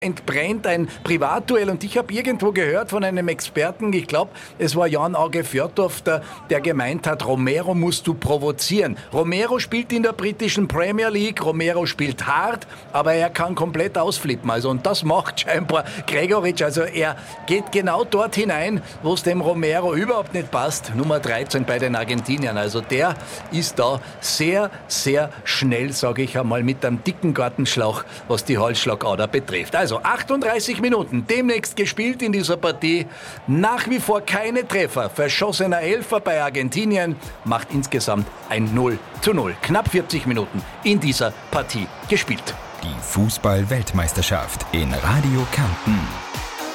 entbrennt ein Privatduell und ich habe irgendwo gehört von einem Experten, ich glaube, es war Jan-Auge Fjordhoff, der gemeint hat, Romero musst du provozieren. Romero spielt in der britischen Premier League, Romero spielt hart, aber er kann komplett ausflippen. Also, und das macht scheinbar Gregoritsch. Also er geht genau dort hinein, wo es dem Romero überhaupt nicht passt. Nummer 13 bei den Argentiniern. Also der ist da sehr, sehr schnell, sage ich einmal, mit einem dicken Gartenschlauch, was die Halsschlagader betrifft. Also 38 Minuten, demnächst gespielt in dieser Partie. Nach wie vor keine Treffer. Verschossener Elfer bei Argentinien macht insgesamt ein 0:0. Knapp 40 Minuten in dieser Partie gespielt. Die Fußball-Weltmeisterschaft in Radio Kärnten.